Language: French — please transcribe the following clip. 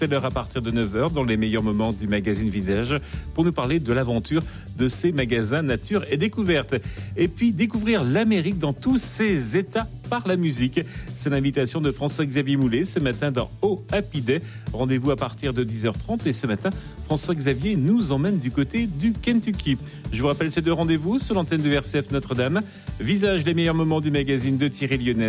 Tout à l'heure à partir de 9h dans les meilleurs moments du magazine Vintage pour nous parler de l'aventure de ces magasins nature et découverte. Et puis découvrir l'Amérique dans tous ses états par la musique. C'est l'invitation de François-Xavier Moulet ce matin dans Oh Happy Day. Rendez-vous à partir de 10h30 et ce matin, François-Xavier nous emmène du côté du Kentucky. Je vous rappelle ces deux rendez-vous sur l'antenne de RCF Notre-Dame. Visage, les meilleurs moments du magazine de Thierry Lyonnais